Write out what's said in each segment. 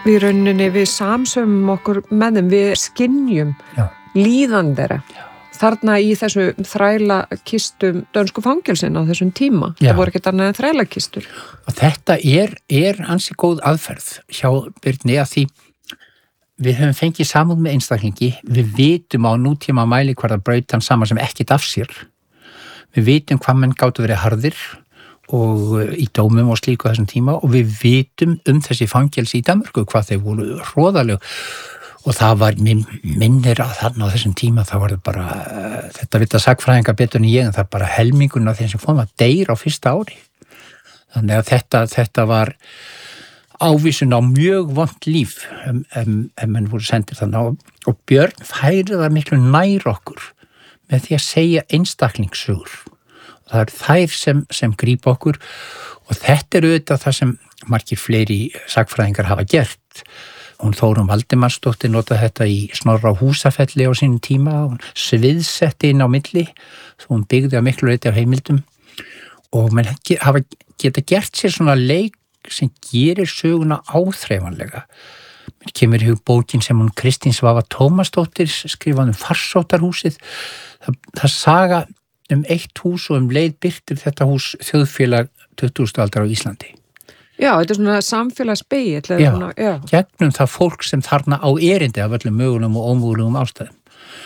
við rauninni við samsömmum okkur með þeim, við skynjum líðan þeirra. Þarna í þessu þrælakistum dönsku fangelsin á þessum tíma. Það voru ekkert annað en þrælakistur. Og þetta er ansi góð aðferð hjá Birni að því við höfum fengið samúð með einstaklingi, við vitum á nútíma mælikvarða braut hann saman sem ekkert af sér. Við vitum hvað menn gátu verið harðir og í dómum og slíku þessum tíma og við vitum þessi fangelsi í Danmörku hvað þeir voru hroðaleg og það var minnir að þarna á þessum tíma það var bara, þetta vita sagfræðingar betur en ég en það er bara helmingun af þeim sem fórum að deyr á fyrsta ári. Þannig að þetta var ávísun á mjög vont líf ef menn voru sendir þannig og Björn færi það miklu nær okkur með því að segja einstaklingssögur. Það er þær sem grípa okkur og þetta er auðvitað það sem margir fleiri sagfræðingar hafa gert. Hún Þórunn Valdimarsdóttir notaði þetta í Snorra á Húsafelli á sínum tíma, hún sviðsetti inn á milli, svo hún byggði á miklu leyti af heimildum og menn hafa geta gert sér svona leik sem gerir söguna áþreifanlega. Mér kemur í hug bókin sem hún Kristín Svava Tómasdóttir skrifaði Farsóttarhúsið. Það saga eitt hús og leið birtir þetta hús þjóðfélag 20. aldar á Íslandi. Já, þetta er svona samfélagsspegill. Gegnum það fólk sem þarna á erindi af öllum mögulegum og ómögulegum ástæðum.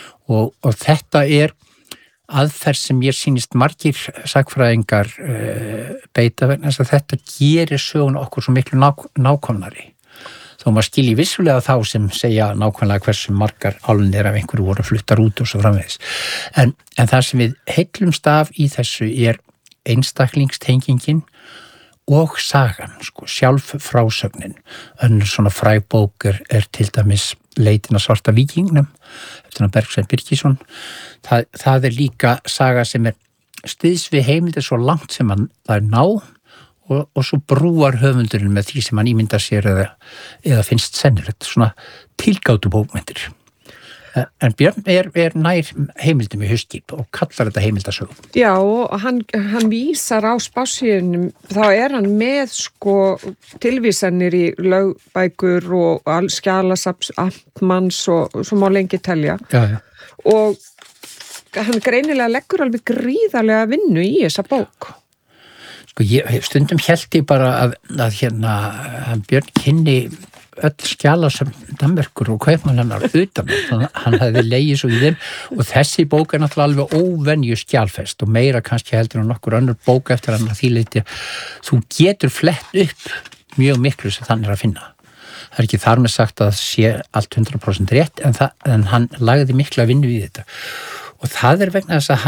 Og þetta er aðferð sem ég sýnist margir sagfræðingar beita vegna þess að þetta gerir söguna okkur svo miklu nákvæmnari. Þó maður skilji vissulega þá sem segja nákvæmlega hversu margar álnir af einhverju voru að fluttar út og svo framvegis. En það sem við heillumst af í þessu er einstaklingstengingin og sagan, sjálf frásögnin. Önnur svona frægbók er til dæmis Leitin að svarta víkingnum eftir Bergsveinn Birgisson. Það er líka saga sem er styðs við heimildir svo langt sem það er ná og svo brúar höfundurinn með því sem hann ímyndar sér eða finnst sennilegt, svona tilgátu bókmyndir. En Björn er nær heimildum í Haustskip og kallar þetta heimildasögu. Já, og hann vísar á spássíunum, þá er hann með tilvísanir í lögbækur og skjalasafns amtmanns og svo má lengi telja. Já. Og hann greinilega leggur alveg gríðarlega vinnu í þessa bók. Ég stundum hélt ég bara að hann Björn kynni öll skjalasöfn Danmerkur og kaupmannannar utan, hann hefði legið svo í þeim og þessi bók er náttúrulega alveg óvenju skjalfest og meira kannski heldur en nokkur önnur bók eftir hann að því leyti þú getur flett upp mjög miklu sem þannig að finna. Það er ekki þar með sagt að sé allt 100% rétt en hann lagði mikla vinnu í þetta og það er vegna þess að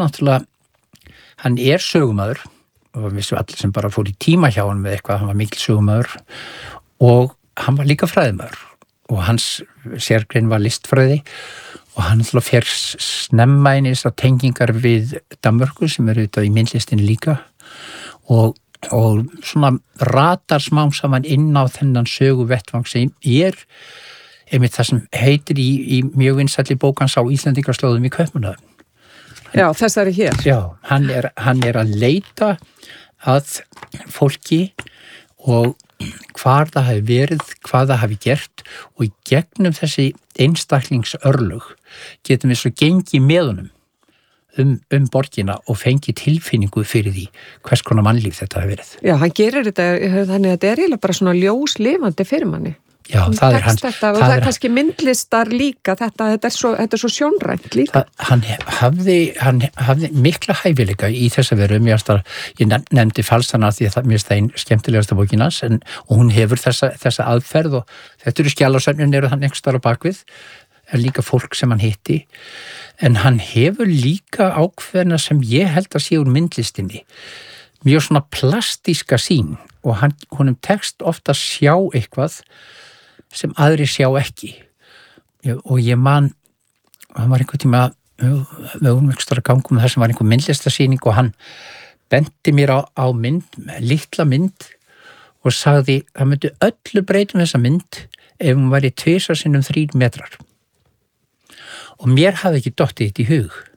hann er sögumaður og vissu allir sem bara fór í tíma hjá hann með eitthvað, hann var mikil sögumaður og hann var líka fræðimaður og hans sérgrein var listfræði og hann ætla að fer snemma inn í þessar tengingar við Danmörku sem eru auðvitað í myndlistinni líka og svona ratar smám saman inn á þennan söguvettvang sem er einmitt það sem heitir í mjög vinsælli bókans á Íslendingaslóðum í Kaupmannahöfn. Já, þessari hér. Já, hann er að leita að fólki og hvar það hafi verið, hvað það hafi gert og í gegnum þessi einstaklingsörlög getum við svo gengið með honum borgina og fengið tilfinningu fyrir því hvers konar mannlíf þetta hafi verið. Já, hann gerir þetta, þannig að þetta er eiginlega bara svona ljóslifandi fyrir manni. Já, það er hans. Og það er kannski myndlistar líka, þetta er svo sjónrænt líka. Hann hafði mikla hæfileika í þessa veru, ég nefndi falsana því að mér það einn skemmtilegasta bókinans og hún hefur þessa aðferð og þetta eru skjalasöfnin eru hann einhvers staðar á bakvið, er líka fólk sem hann hitti, en hann hefur líka ákveðna sem ég held að sé úr myndlistinni, mjög svona plastíska sýn og honum tekst ofta að sjá eitthvað sem aðri sjá ekki og ég man hann var einhvern tíma við vorum einhvers staðar að ganga þar sem var einhver myndlistasýning og hann benti mér á mynd, litla mynd og sagði það myndi öllu breytum þessa mynd ef hún væri 2 sinnum 3 metrar og mér hafði ekki dottið þetta í hug